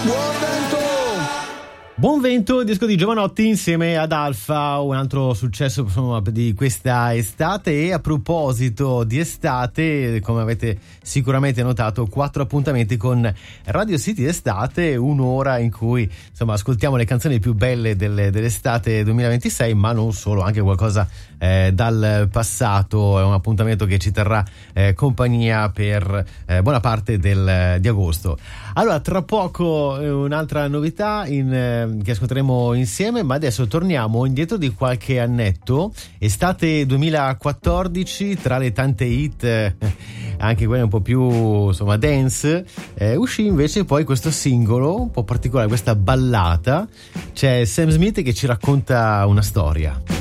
Buon vento, il disco di Giovanotti insieme ad Alfa, un altro successo insomma, di questa estate. E a proposito di estate, come avete sicuramente notato, 4 appuntamenti con Radio City Estate, un'ora in cui insomma ascoltiamo le canzoni più belle dell'estate 2026, ma non solo, anche qualcosa dal passato. È un appuntamento che ci terrà compagnia per buona parte di agosto. Allora, tra poco un'altra novità che ascolteremo insieme, ma adesso torniamo indietro di qualche annetto, estate 2014, tra le tante hit, anche quelle un po' più insomma dance, uscì invece poi questo singolo un po' particolare, questa ballata. C'è Sam Smith che ci racconta una storia.